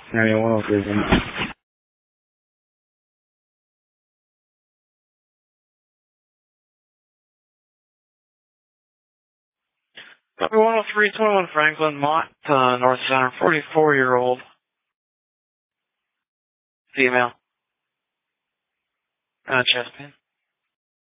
Area 103. Number 103, 21 Franklin, Mott, North Center, 44-year-old. Female. Chest pain.